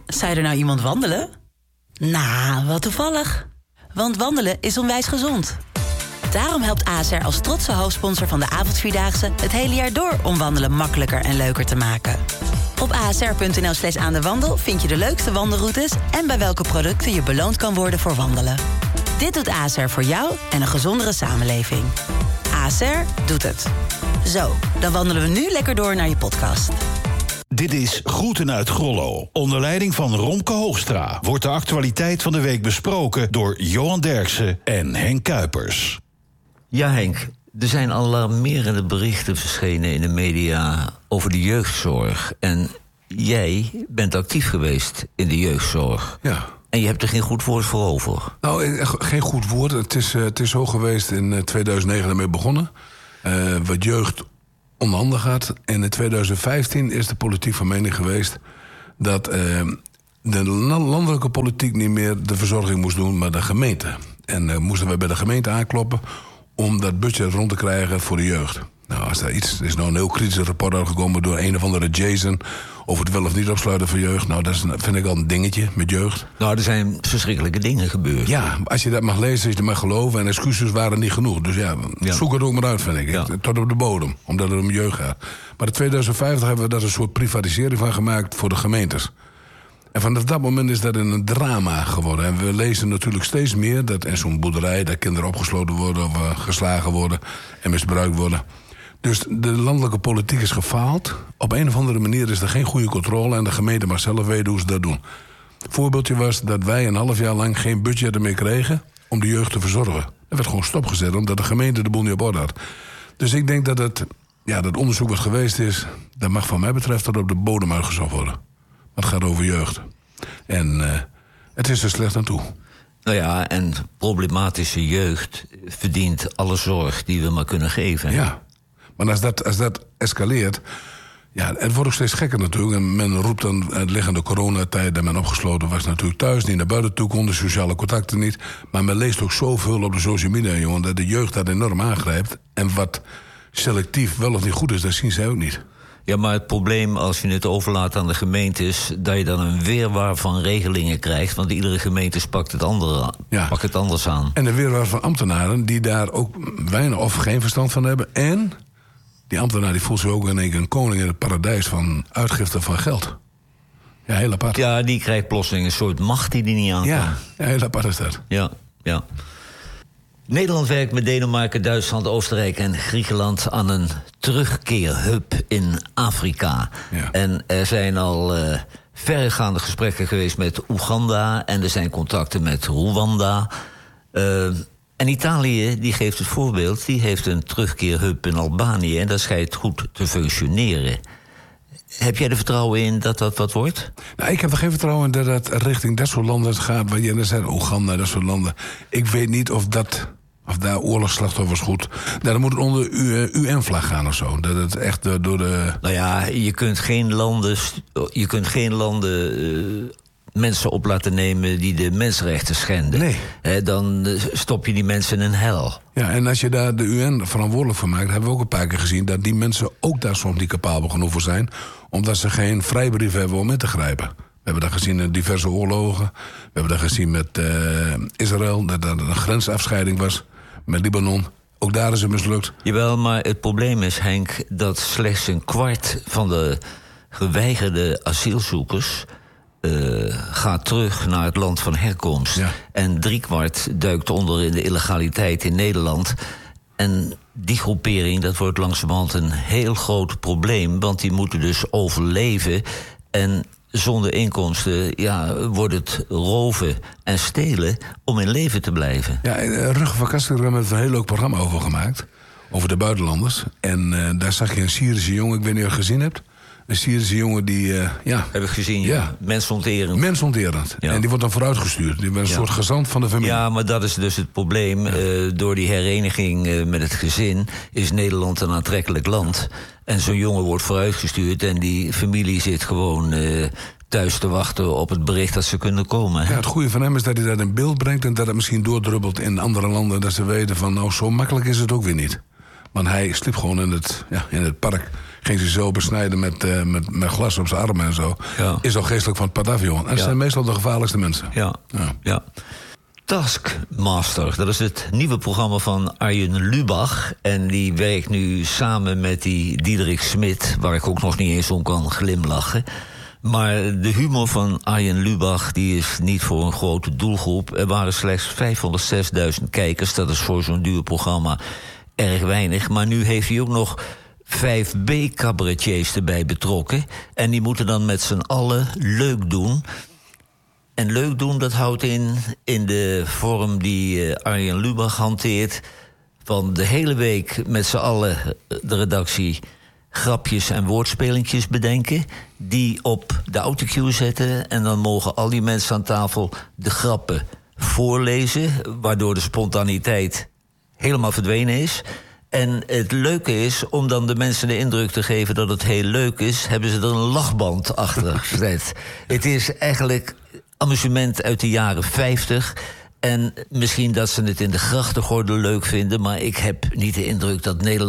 Zei er nou iemand wandelen? Nou, wat toevallig. Want wandelen is onwijs gezond. Daarom helpt ASR als trotse hoofdsponsor van de avondvierdaagse het hele jaar door om wandelen makkelijker en leuker te maken. Op asr.nl/aandewandel vind je de leukste wandelroutes en bij welke producten je beloond kan worden voor wandelen. Dit doet ASR voor jou en een gezondere samenleving. ASR doet het. Zo, dan wandelen we nu lekker door naar je podcast. Dit is Groeten uit Grollo. Onder leiding van Romke Hoogstra wordt de actualiteit van de week besproken door Johan Derksen en Henk Kuipers. Ja, Henk, er zijn alarmerende berichten verschenen in de media over de jeugdzorg. En jij bent actief geweest in de jeugdzorg. Ja. En je hebt er geen goed woord voor over. Nou, geen goed woord. Het is zo geweest in 2009 ermee begonnen. Wat jeugd onderhanden gaat. En in 2015 is de politiek van mening geweest dat de landelijke politiek niet meer de verzorging moest doen, maar de gemeente. En moesten we bij de gemeente aankloppen om dat budget rond te krijgen voor de jeugd. Nou, als er is nou een heel kritisch rapport uitgekomen door een of andere Jason over het wel of niet opsluiten van jeugd. Nou, dat vind ik al een dingetje met jeugd. Nou, er zijn verschrikkelijke dingen gebeurd. Ja, als je dat mag lezen, als je dat mag geloven. En excuses waren niet genoeg. Dus ja, zoek het ook maar uit, vind ik. Ja. Tot op de bodem, omdat het om jeugd gaat. Maar in 2050 hebben we daar een soort privatisering van gemaakt voor de gemeentes. En vanaf dat moment is dat een drama geworden. En we lezen natuurlijk steeds meer dat in zo'n boerderij dat kinderen opgesloten worden of geslagen worden en misbruikt worden. Dus de landelijke politiek is gefaald. Op een of andere manier is er geen goede controle en de gemeente mag zelf weten hoe ze dat doen. Het voorbeeldje was dat wij een half jaar lang geen budget meer kregen om de jeugd te verzorgen. Dat werd gewoon stopgezet omdat de gemeente de boel niet op orde had. Dus ik denk dat dat onderzoek wat geweest is, dat mag van mij betreft tot op de bodem uitgezocht worden. Het gaat over jeugd. En het is er slecht aan toe. Nou ja, en problematische jeugd verdient alle zorg die we maar kunnen geven. Ja, maar als dat escaleert, ja, het wordt ook steeds gekker natuurlijk. En men roept dan het liggende coronatijd dat men opgesloten was natuurlijk thuis, niet naar buiten toe kon, de sociale contacten niet. Maar men leest ook zoveel op de social media, jongen, dat de jeugd dat enorm aangrijpt. En wat selectief wel of niet goed is, dat zien zij ook niet. Ja, maar het probleem als je het overlaat aan de gemeentes, dat je dan een wirwar van regelingen krijgt. Want iedere gemeente pakt het anders aan. En een wirwar van ambtenaren die daar ook weinig of geen verstand van hebben. En die ambtenaar die voelt zich ook in één keer een koning in het paradijs van uitgifte van geld. Ja, heel apart. Ja, die krijgt plotseling een soort macht die niet aan kan. Ja, heel apart is dat. Ja. Nederland werkt met Denemarken, Duitsland, Oostenrijk en Griekenland aan een terugkeerhub in Afrika. Ja. En er zijn al verregaande gesprekken geweest met Oeganda en er zijn contacten met Rwanda. En Italië, die geeft het voorbeeld, die heeft een terugkeerhub in Albanië en dat schijnt goed te functioneren. Heb jij er vertrouwen in dat dat wat wordt? Nou, ik heb er geen vertrouwen in dat het richting dat soort landen gaat. Waar je net zei, Oeganda, dat soort landen. Ik weet niet of daar oorlogsslachtoffers goed. Daar moet het onder UN-vlag gaan of zo. Dat het echt door de. Nou ja, je kunt geen landen mensen op laten nemen die de mensenrechten schenden. Nee. Dan stop je die mensen in een hel. Ja, en als je daar de UN verantwoordelijk voor maakt, hebben we ook een paar keer gezien dat die mensen ook daar soms niet capabel genoeg voor zijn, omdat ze geen vrijbrief hebben om in te grijpen. We hebben dat gezien in diverse oorlogen. We hebben dat gezien met Israël, dat er een grensafscheiding was met Libanon. Ook daar is het mislukt. Jawel, maar het probleem is, Henk, dat slechts een kwart van de geweigerde asielzoekers gaat terug naar het land van herkomst. Ja. En 3/4 duikt onder in de illegaliteit in Nederland. En die groepering, dat wordt langzamerhand een heel groot probleem, want die moeten dus overleven. En zonder inkomsten wordt het roven en stelen om in leven te blijven. Ja, Ruggen van Kastinger hebben we een heel leuk programma over gemaakt. Over de buitenlanders. En daar zag je een Syrische jongen, ik weet niet of je het gezien hebt. Een Syrische jongen die, Heb ik gezien, ja. Mensonterend. Mensonterend. Ja. En die wordt dan vooruitgestuurd. Die wordt een soort gezant van de familie. Ja, maar dat is dus het probleem. Ja. Door die hereniging met het gezin is Nederland een aantrekkelijk land. En zo'n jongen wordt vooruitgestuurd en die familie zit gewoon thuis te wachten op het bericht dat ze kunnen komen. Ja, het goede van hem is dat hij dat in beeld brengt en dat het misschien doordrubbelt in andere landen. Dat ze weten van, nou, zo makkelijk is het ook weer niet. Want hij sliep gewoon in het park ging ze zo besnijden met glas op zijn armen en zo. Ja. Is al geestelijk van het padavion. En dat zijn meestal de gevaarlijkste mensen. Ja. Taskmaster, dat is het nieuwe programma van Arjen Lubach. En die werkt nu samen met die Diederik Smit, waar ik ook nog niet eens om kan glimlachen. Maar de humor van Arjen Lubach die is niet voor een grote doelgroep. Er waren slechts 506.000 kijkers. Dat is voor zo'n duur programma erg weinig. Maar nu heeft hij ook nog 5 B-cabaretiers erbij betrokken. En die moeten dan met z'n allen leuk doen. En leuk doen, dat houdt in de vorm die Arjen Lubach hanteert. Van de hele week met z'n allen de redactie grapjes en woordspelingjes bedenken. Die op de autocue zetten. En dan mogen al die mensen aan tafel de grappen voorlezen. Waardoor de spontaniteit helemaal verdwenen is. En het leuke is, om dan de mensen de indruk te geven dat het heel leuk is, hebben ze er een lachband achter gezet. Het is eigenlijk amusement uit de jaren 50. En misschien dat ze het in de grachtengordel leuk vinden, maar ik heb niet de indruk dat Nederland